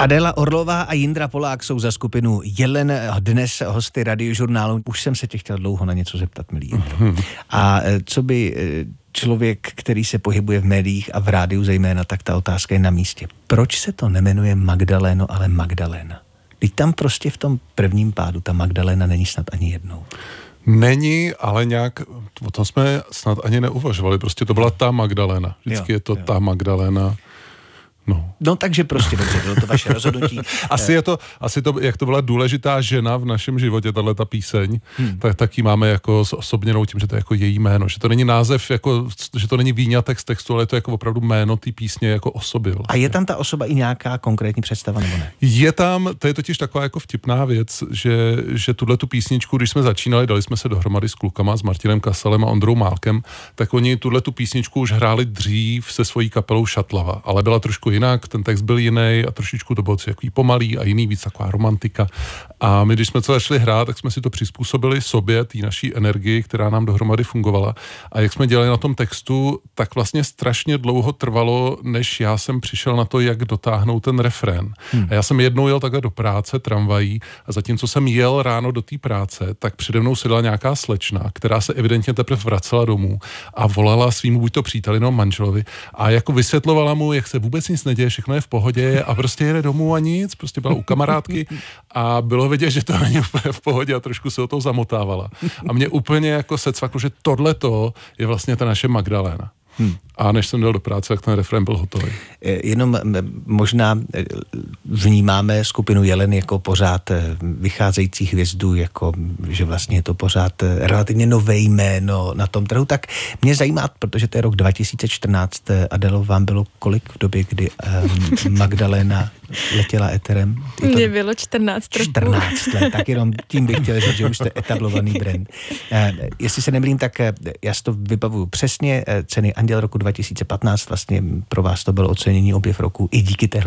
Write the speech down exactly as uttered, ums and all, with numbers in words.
Adéla Orlová a Jindra Polák jsou za skupinu Jelen dnes hosty Radiožurnálu. Už jsem se tě chtěl dlouho na něco zeptat, milý Jindro. A co by člověk, který se pohybuje v médiích a v rádiu zejména, tak ta otázka je na místě. Proč se to nemenuje Magdaléno, ale Magdaléna? Teď tam prostě v tom prvním pádu ta Magdaléna není snad ani jednou. Není, ale nějak, o tom jsme snad ani neuvažovali. Prostě to byla ta Magdaléna. Vždycky jo, je to jo. ta Magdaléna. No. no takže prostě dobře, bylo to vaše rozhodnutí. Asi je to, asi to, jak to byla důležitá žena v našem životě, tato píseň, hmm. tak taky máme jako osobněnou tím, že to je jako její jméno, že to není název, jako, že to není výňatek z textu, ale je to jako opravdu jméno té písně jako osoby. Vlastně. A je tam ta osoba i nějaká konkrétní představa, nebo ne? Je tam, to je totiž taková jako vtipná věc, že, že tuhle tu písničku, když jsme začínali, dali jsme se dohromady s klukama, s Martinem Kasalem a Ondrou Málkem, tak oni tuhle tu písničku už hráli dřív se svojí kapelou Šatlava, ale byla trošku jinak, ten text byl jiný a trošičku to bylo takový pomalý a jiný, víc taková romantika. A my, když jsme to začali hrát, tak jsme si to přizpůsobili sobě, té naší energii, která nám dohromady fungovala. A jak jsme dělali na tom textu, tak vlastně strašně dlouho trvalo, než já jsem přišel na to, jak dotáhnout ten refrén. Hmm. A já jsem jednou jel takhle do práce tramvají a zatímco jsem jel ráno do té práce, tak přede mnou seděla nějaká slečna, která se evidentně teprve vracela domů a volala svýmu buď to příteli nebo manželovi a jako vysvětlovala mu, jak se vůbec nic neděje, všechno je v pohodě a prostě jede domů a nic, prostě byla u kamarádky a bylo vidět, že to není úplně v pohodě a trošku se o toho zamotávala. A mě úplně jako se cvaklo, že tohleto je vlastně ta naše Magdaléna. Hmm. A než jsem dal do práce, tak ten refrén byl hotový. Jenom možná vnímáme skupinu Jelen jako pořád vycházející hvězdu, jako že vlastně je to pořád relativně nové jméno na tom trhu. Tak mě zajímá, protože to je rok dva tisíce čtrnáct, Adélo, vám bylo kolik v době, kdy um, Magdaléna letěla éterem? Mně bylo čtrnáct roků. čtrnáct let, tak jenom tím bych chtěl říct, že už jste etablovaný brand. Uh, jestli se nemýlím, tak já si to vybavuju přesně, ceny Anděl roku dva tisíce patnáct, vlastně pro vás to bylo ocenění objev roku i díky téhle